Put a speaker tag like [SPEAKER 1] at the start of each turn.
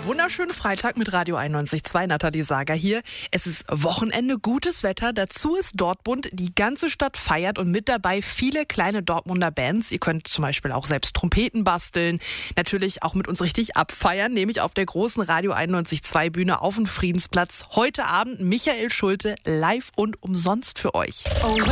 [SPEAKER 1] wunderschönen Freitag mit Radio 91.2, Nathalie Sager hier. Es ist Wochenende, gutes Wetter, dazu ist Dortmund, die ganze Stadt feiert und mit dabei viele kleine Dortmunder Bands. Ihr könnt zum Beispiel auch selbst Trompeten basteln, natürlich auch mit uns richtig abfeiern, nämlich auf der großen Radio 91.2 Bühne auf dem Friedensplatz. Heute Abend Michael Schulte live und umsonst für euch.